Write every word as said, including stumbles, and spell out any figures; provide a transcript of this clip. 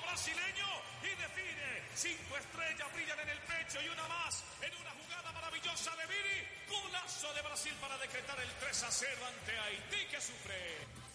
brasileño y define. Cinco estrellas brillan en el pecho y una más en una jugada maravillosa de Vini. Golazo de Brasil para decretar el tres a cero ante Haití, que sufre.